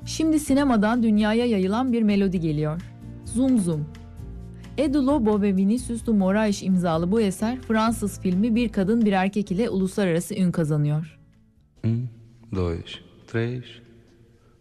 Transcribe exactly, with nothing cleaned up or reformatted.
Şimdi sinemadan dünyaya yayılan bir melodi geliyor. Zum Zum. Edu Lobo ve Vinicius de Moraes imzalı bu eser Fransız filmi Bir Kadın Bir Erkek ile uluslararası ün kazanıyor. Um, dois, três.